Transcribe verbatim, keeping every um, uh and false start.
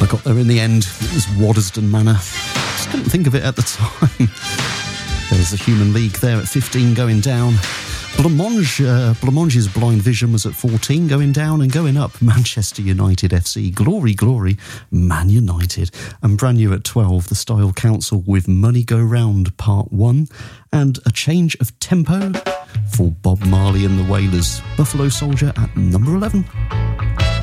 got there in the end. It was Waddesdon Manor. Just couldn't think of it at the time. There's the Human League there at fifteen going down. Blancmange, uh, Blancmange's Blind Vision was at fourteen going down, and going up Manchester United F C. Glory, glory, Man United. And brand new at twelve, the Style Council with Money Go Round Part one. And a change of tempo for Bob Marley and the Wailers. Buffalo Soldier at number eleven.